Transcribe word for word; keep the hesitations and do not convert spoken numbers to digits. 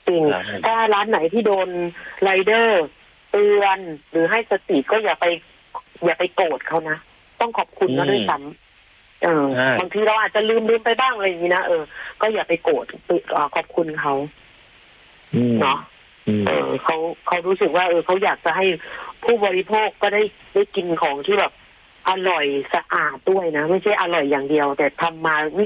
จริงถ้าร้านไหนที่โดนไรเดอร์เตือนหรือให้สติก็อย่าไปอย่าไปโกรธเขานะต้องขอบคุณเขาด้วยซ้ำเออบางทีเราอาจจะลืมลืมไปบ้างอะไรอย่างนี้นะเออก็อย่าไปโกรธขอบคุณเขาเนาะเออเขาเขารู้สึกว่าเออเขาอยากจะให้ผู้บริโภคก็ได้ได้กินของที่แบบอร่อยสะอาดด้วยนะไม่ใช่อร่อยอย่างเดียวแต่ทำมา